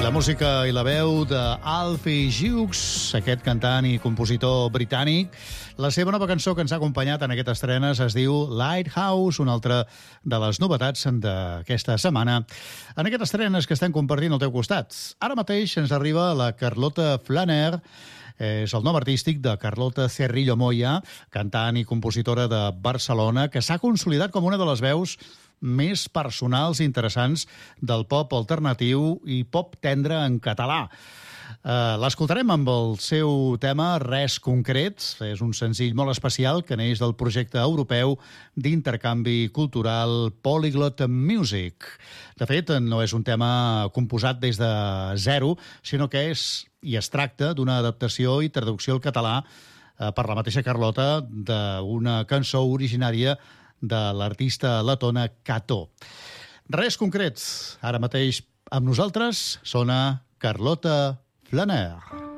La música i la veu d'Alfie Hughes, aquest cantant i compositor britànic. La seva nova cançó que ens ha acompanyat en aquestes estrenes es diu Lighthouse, una altra de les novetats d'aquesta setmana. En aquestes estrenes que estem compartint al teu costat. Ara mateix ens arriba la Carlota Flaner, és el nom artístic de Carlota Cerrillo Moya, cantant i compositora de Barcelona, que s'ha consolidat com una de les veus més personals i interessants del pop alternatiu i pop tendre en català. L'escoltarem amb el seu tema Res Concret. És un senzill molt especial que neix del projecte europeu d'intercanvi cultural Polyglot Music. De fet, no és un tema composat des de zero, sinó que es tracta d'una adaptació i traducció al català per la mateixa Carlota d'una cançó originària de l'artista letona Kato. Res Concret. Ara mateix amb nosaltres sona Carlota Flaner.